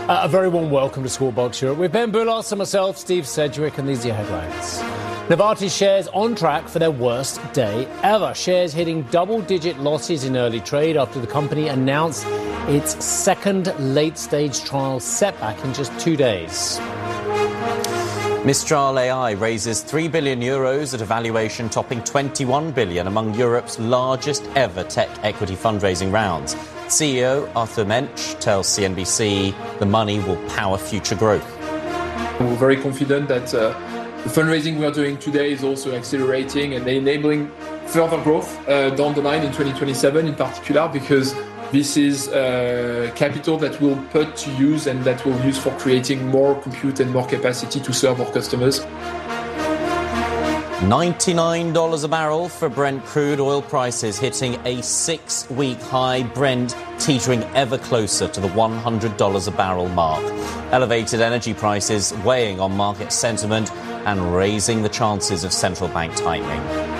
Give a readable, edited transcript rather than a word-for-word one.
A very warm welcome to Squawk Box Europe with Ben Boulos and myself, Steve Sedgwick, and these are your headlines. Novartis shares on track for their worst day ever. Shares hitting double-digit losses in early trade after the company announced its second late-stage trial setback in just 2 days. Mistral AI raises €3 billion at a valuation topping $21 billion among Europe's largest ever tech equity fundraising rounds. CEO Arthur Mensch tells CNBC the money will power future growth. We're very confident that the fundraising we are doing today is also accelerating and enabling further growth down the line in 2027 in particular, because this is capital that we'll put to use and that we'll use for creating more compute and more capacity to serve our customers. $99 a barrel for Brent crude oil prices hitting a 6-week high. Brent teetering ever closer to the $100 a barrel mark. Elevated energy prices weighing on market sentiment and raising the chances of central bank tightening.